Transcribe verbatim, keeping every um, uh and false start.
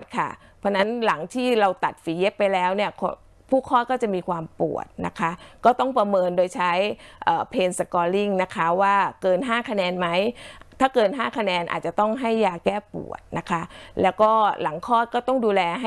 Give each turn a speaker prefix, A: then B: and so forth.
A: ค่ะเพราะนั้นหลังที่เราตัดฝีเย็บไปแล้วเนี่ยผู้คลอดก็จะมีความปวดนะคะก็ต้องประเมินโดยใช้เพนสกอร์ลิงนะคะว่าเกินห้าคะแนนไหมถ้าเกินห้าคะแนนอาจจะต้องให้ยาแก้ปวดนะคะแล้วก็หลังคลอดก็ต้องดูแลให้